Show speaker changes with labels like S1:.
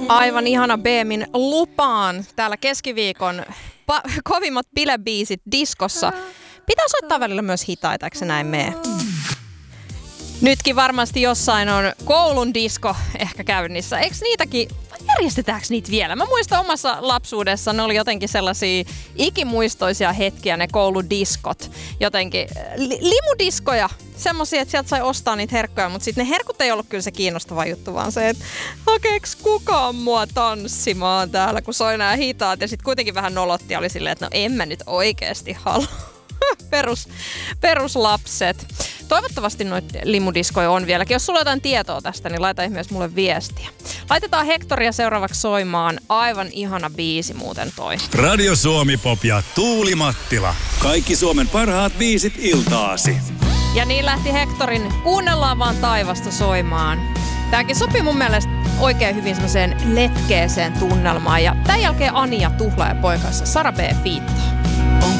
S1: Aivan ihana Beemin Lupaan täällä keskiviikon kovimmat bilebiisit diskossa. Pitää soittaa välillä myös hitaita, eikö se näin mene? Nytkin varmasti jossain on koulun disko ehkä käynnissä. Eikö niitäkin, järjestetäänkö niitä vielä? Mä muistan omassa lapsuudessa, ne oli jotenkin sellaisia ikimuistoisia hetkiä, ne kouludiskot. Jotenkin limudiskoja, semmosia, että sieltä sai ostaa niitä herkkoja, mutta sitten ne herkut ei ollut kyllä se kiinnostava juttu, vaan se, että hakeeks kukaan mua tanssimaan täällä, kun soi nää hitaat. Ja sitten kuitenkin vähän nolotti, oli silleen, että no en mä nyt oikeesti halua. Peruslapset. Toivottavasti noita limudiskoja on vieläkin. Jos sulla on jotain tietoa tästä, niin laita ihmeessä mulle viestiä. Laitetaan Hectoria seuraavaksi soimaan. Aivan ihana biisi muuten toi.
S2: Radio Suomi Pop ja Tuuli Mattila. Kaikki Suomen parhaat biisit iltaasi.
S1: Ja niin lähti Hectorin Kuunnellaan vaan taivasta soimaan. Tääkin sopii mun mielestä oikein hyvin semmoiseen letkeeseen tunnelmaan. Ja tämän jälkeen Ania Tuhla ja poikansa Sara B. fiittaa.